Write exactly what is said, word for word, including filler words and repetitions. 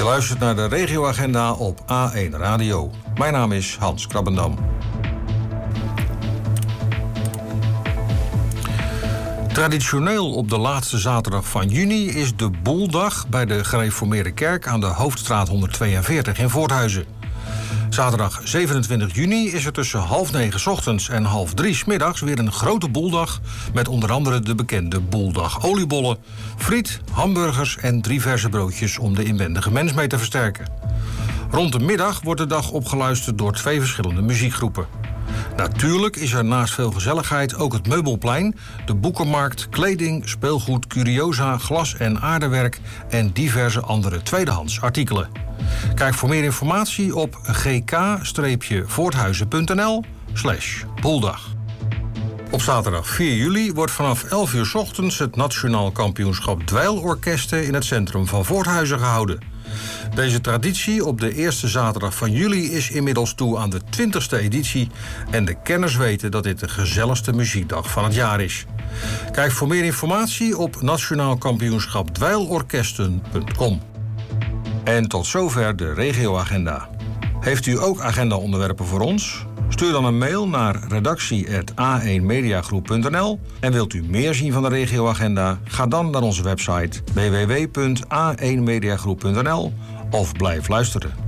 Je luistert naar de regioagenda op A één Radio. Mijn naam is Hans Krabbendam. Traditioneel op de laatste zaterdag van juni is de Boeldag bij de Gereformeerde Kerk aan de Hoofdstraat honderdtweeënveertig in Voorthuizen. Zaterdag zevenentwintig juni is er tussen half negen 's ochtends en half drie 's middags weer een grote boeldag met onder andere de bekende Boeldag oliebollen, friet, hamburgers en drie verse broodjes om de inwendige mens mee te versterken. Rond de middag wordt de dag opgeluisterd door twee verschillende muziekgroepen. Natuurlijk is er naast veel gezelligheid ook het Meubelplein, de boekenmarkt, kleding, speelgoed, curiosa, glas en aardewerk en diverse andere tweedehands artikelen. Kijk voor meer informatie op gk-voorthuizen.nl slash boeldag. Op zaterdag vier juli wordt vanaf elf uur 's ochtends het Nationaal Kampioenschap Dweilorkesten in het centrum van Voorthuizen gehouden. Deze traditie op de eerste zaterdag van juli is inmiddels toe aan de twintigste editie en de kenners weten dat dit de gezelligste muziekdag van het jaar is. Kijk voor meer informatie op nationaal kampioenschap dweilorkesten punt com. En tot zover de regioagenda. Heeft u ook agendaonderwerpen voor ons? Stuur dan een mail naar redactie apenstaartje a één mediagroep punt n l. En wilt u meer zien van de regioagenda? Ga dan naar onze website w w w punt a één mediagroep punt n l of blijf luisteren.